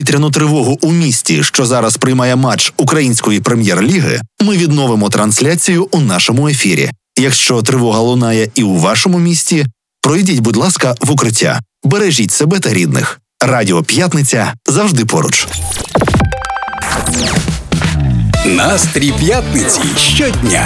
повітряну тривогу у місті, що зараз приймає матч Української прем'єр-ліги, ми відновимо трансляцію у нашому ефірі. Якщо тривога лунає і у вашому місті, пройдіть, будь ласка, в укриття. Бережіть себе та рідних. Радіо «П'ятниця» завжди поруч. Настрій п'ятниці щодня